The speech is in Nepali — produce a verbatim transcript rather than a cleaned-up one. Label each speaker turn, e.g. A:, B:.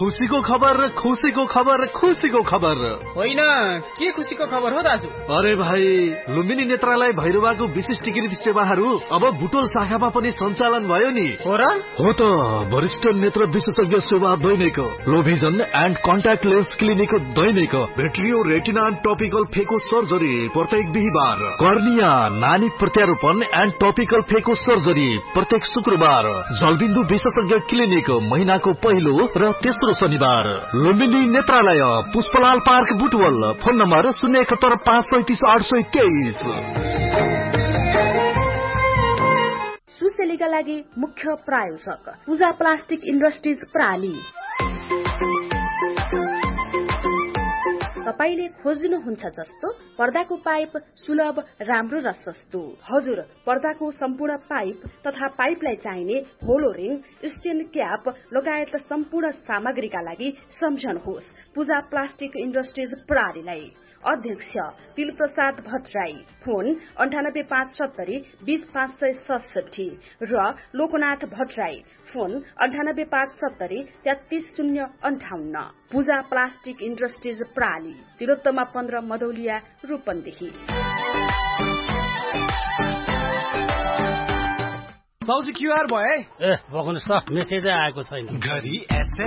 A: खुसीको खबर खुसीको खबर खुसीको खबर
B: होइन के खुसीको खबर हो दाजु?
A: अरे भाइ, लुम्बिनी नेत्रालय भैरवाको विशिष्टीकृत सेवाहरू अब बुटोल शाखामा पनि सञ्चालन भयो नि।
B: हो र?
A: हो त, वरिष्ठ नेत्र विशेषज्ञ सेवा दैनिक लोभिजन and contact lens clinic Dainik भेट्रियो retina and topical फेको सर्जरी प्रत्येक बिहीबार, कर्निया नानी प्रत्यारोपण एन्ड टपिकल फेको सर्जरी प्रत्येक शुक्रबार, जलबिन्दु विशेषज्ञ क्लिनिक महिनाको पहिलो र तेस्रो शनिबार, लुम्बिनी नेत्रालय Pushpalal park Butwal, phone number शून्य एकहत्तर पाँच सैतिस आठ सय तेइस।
C: सुसेलीका लागि मुख्य प्रायोजक पूजा प्लास्टिक इन्डस्ट्रिज प्राली। तपाईले खोज्नुहुन्छ जस्तो पर्दाको पाइप सुलभ, राम्रो र सस्तो। हजुर, पर्दाको सम्पूर्ण पाइप तथा पाइपलाई चाहिने होलो रिङ, स्टेन क्याप लगायत सम्पूर्ण सामग्रीका लागि सम्झनुहोस् पूजा प्लास्टिक इन्डस्ट्रिज प्रालीलाई। अध्यक्ष तिल प्रसाद भट्टराई, फोन अन्ठानब्बे पाँच सत्तरी बीस पाँच सय सडसठी र लोकनाथ भट्टराई, फोन अन्ठानब्बे पाँच सत्तरी तेत्तीस शून्य अन्ठाउन्न। पूजा प्लास्टिक इन्डस्ट्रिज प्राली, तिलोत्तमा पन्ध्र मदौलिया, रूपन्देही।
B: साउजी क्युआर भयो है?
D: ए बग्नुस् त, मेसेजै आएको छैन।
E: घरी